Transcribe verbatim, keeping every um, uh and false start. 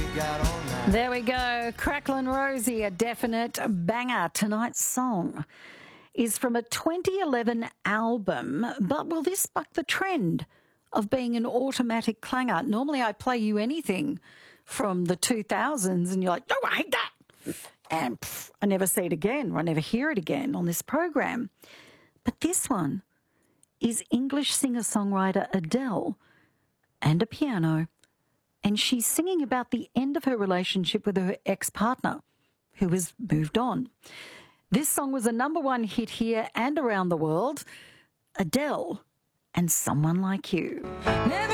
There we go. Cracklin' Rosie, a definite banger. Tonight's song is from a twenty eleven album, but will this buck the trend of being an automatic clanger? Normally I play you anything from the two thousands and you're like, no, I hate that. And pff, I never see it again, or I never hear it again on this program. But this one is English singer-songwriter Adele and a piano. And she's singing about the end of her relationship with her ex-partner, who has moved on. This song was a number one hit here and around the world. Adele and Someone Like You. Never